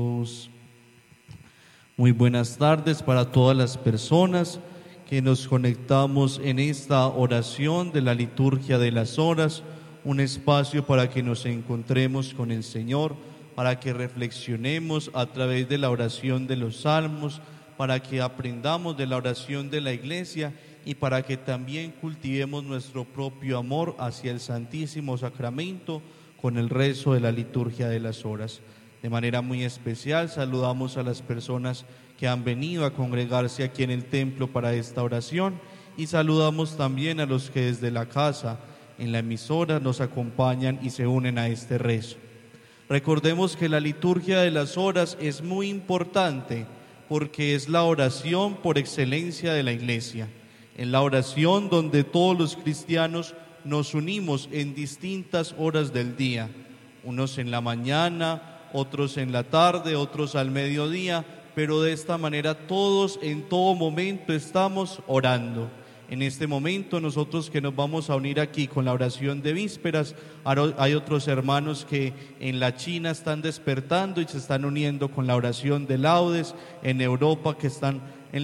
Muy buenas tardes para todas las personas que nos conectamos en esta oración de la liturgia de las horas, un espacio para que nos encontremos con el Señor, para que reflexionemos a través de la oración de los salmos, para que aprendamos de la oración de la Iglesia y para que también cultivemos nuestro propio amor hacia el Santísimo Sacramento con el rezo de la liturgia de las horas. De manera muy especial saludamos a las personas que han venido a congregarse aquí en el templo para esta oración y saludamos también a los que desde la casa, en la emisora, nos acompañan y se unen a este rezo. Recordemos que la liturgia de las horas es muy importante porque es la oración por excelencia de la Iglesia. En la oración donde todos los cristianos nos unimos en distintas horas del día, unos en la mañana, otros en la tarde, otros al mediodía, pero de esta manera todos en todo momento estamos orando. En este momento nosotros que nos vamos a unir aquí con la oración de vísperas, hay otros hermanos que en la China están despertando y se están uniendo con la oración de laudes, en Europa que están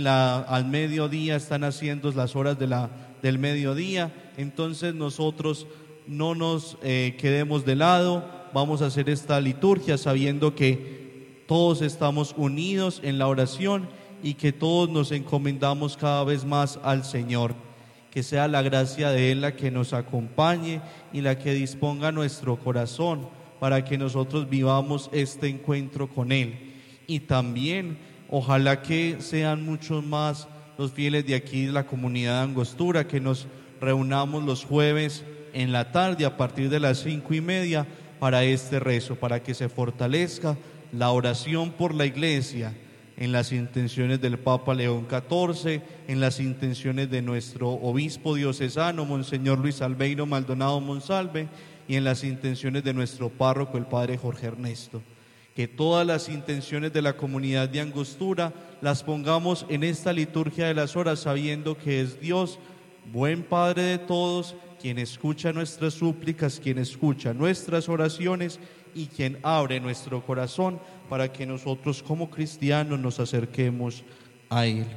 al mediodía, están haciendo las horas del mediodía. Entonces nosotros no nos quedemos de lado, vamos a hacer esta liturgia sabiendo que todos estamos unidos en la oración y que todos nos encomendamos cada vez más al Señor. Que sea la gracia de Él la que nos acompañe y la que disponga nuestro corazón para que nosotros vivamos este encuentro con Él. Y también ojalá que sean muchos más los fieles de aquí de la comunidad de Angostura, que nos reunamos los jueves en la tarde a partir de las 5:30 para este rezo, para que se fortalezca la oración por la Iglesia, en las intenciones del Papa León XIV, en las intenciones de nuestro obispo diocesano, Monseñor Luis Albeiro Maldonado Monsalve, y en las intenciones de nuestro párroco, el Padre Jorge Ernesto. Que todas las intenciones de la comunidad de Angostura las pongamos en esta liturgia de las horas, sabiendo que es Dios, buen Padre de todos, quien escucha nuestras súplicas, quien escucha nuestras oraciones y quien abre nuestro corazón para que nosotros como cristianos nos acerquemos a Él.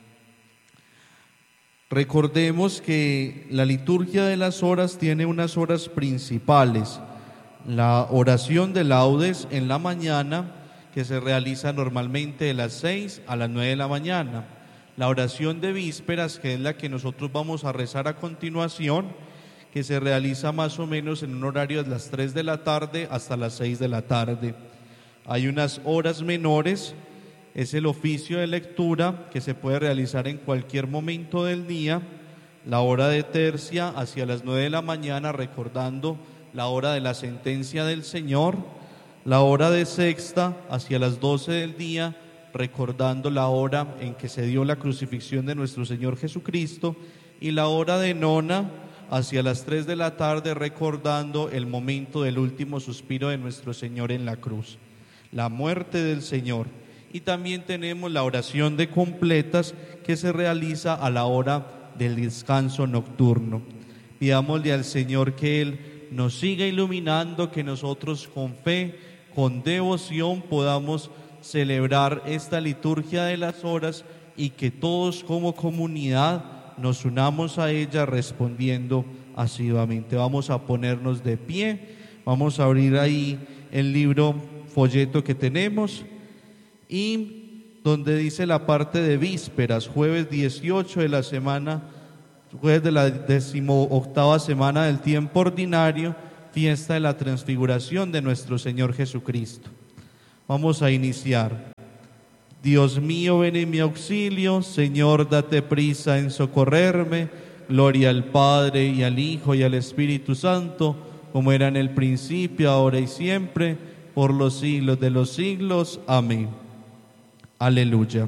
Recordemos que la liturgia de las horas tiene unas horas principales. La oración de laudes en la mañana, que se realiza normalmente de las 6 a las 9 de la mañana. La oración de vísperas, que es la que nosotros vamos a rezar a continuación, que se realiza más o menos en un horario de las 3 de la tarde hasta las 6 de la tarde. Hay unas horas menores, es el oficio de lectura que se puede realizar en cualquier momento del día, la hora de tercia hacia las 9 de la mañana recordando la hora de la sentencia del Señor, la hora de sexta hacia las 12 del día recordando la hora en que se dio la crucifixión de nuestro Señor Jesucristo, y la hora de nona hacia las 3 de la tarde recordando el momento del último suspiro de nuestro Señor en la cruz, la muerte del Señor. Y también tenemos la oración de completas que se realiza a la hora del descanso nocturno. Pidámosle al Señor que Él nos siga iluminando, que nosotros con fe, con devoción podamos celebrar esta liturgia de las horas y que todos como comunidad nos unamos a ella respondiendo asiduamente. Vamos a ponernos de pie, vamos a abrir ahí el libro folleto que tenemos y donde dice la parte de vísperas, jueves 18 de la semana, jueves de la 18ª semana del tiempo ordinario, fiesta de la transfiguración de nuestro Señor Jesucristo. Vamos a iniciar. Dios mío, ven en mi auxilio, Señor, date prisa en socorrerme. Gloria al Padre, y al Hijo, y al Espíritu Santo, como era en el principio, ahora y siempre, por los siglos de los siglos. Amén. Aleluya.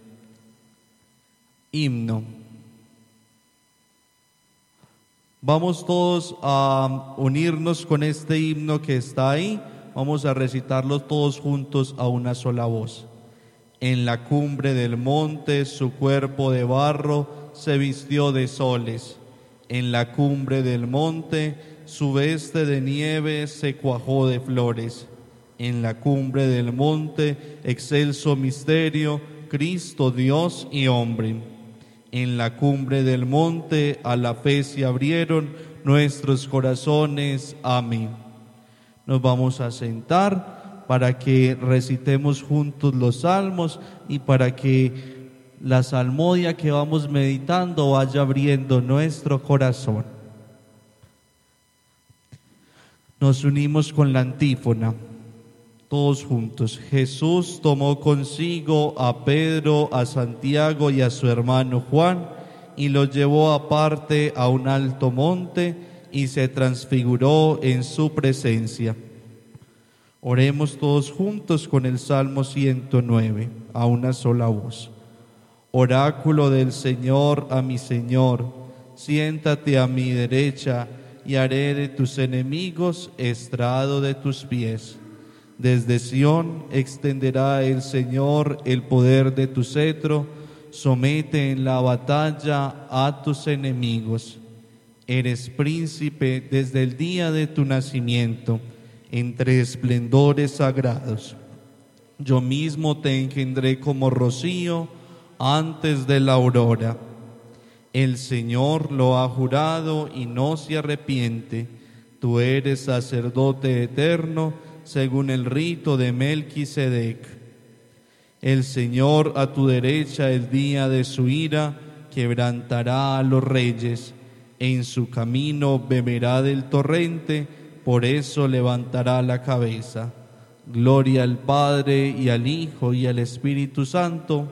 Himno. Vamos todos a unirnos con este himno que está ahí. Vamos a recitarlo todos juntos a una sola voz. En la cumbre del monte su cuerpo de barro se vistió de soles. En la cumbre del monte su veste de nieve se cuajó de flores. En la cumbre del monte, excelso misterio, Cristo Dios y hombre. En la cumbre del monte, a la fe se abrieron nuestros corazones. Amén. Nos vamos a sentar para que recitemos juntos los salmos y para que la salmodia que vamos meditando vaya abriendo nuestro corazón. Nos unimos con la antífona. Todos juntos. Jesús tomó consigo a Pedro, a Santiago y a su hermano Juan y los llevó aparte a un alto monte y se transfiguró en su presencia. Oremos todos juntos con el Salmo 109, a una sola voz. Oráculo del Señor a mi Señor, siéntate a mi derecha y haré de tus enemigos estrado de tus pies. Desde Sión extenderá el Señor el poder de tu cetro, somete en la batalla a tus enemigos. Eres príncipe desde el día de tu nacimiento, entre esplendores sagrados. Yo mismo te engendré como rocío antes de la aurora. El Señor lo ha jurado y no se arrepiente. Tú eres sacerdote eterno, según el rito de Melquisedec. El Señor a tu derecha el día de su ira quebrantará a los reyes. En su camino beberá del torrente, por eso levantará la cabeza. Gloria al Padre y al Hijo y al Espíritu Santo.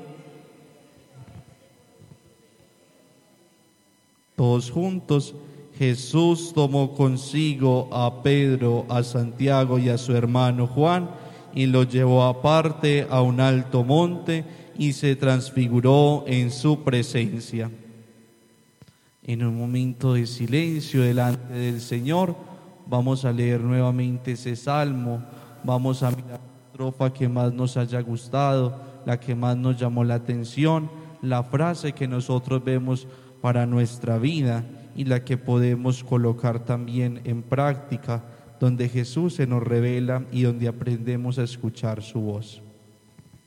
Todos juntos. Jesús tomó consigo a Pedro, a Santiago y a su hermano Juan y los llevó aparte a un alto monte y se transfiguró en su presencia. En un momento de silencio delante del Señor, vamos a leer nuevamente ese salmo, vamos a mirar la estrofa que más nos haya gustado, la que más nos llamó la atención, la frase que nosotros vemos para nuestra vida y la que podemos colocar también en práctica, donde Jesús se nos revela y donde aprendemos a escuchar su voz.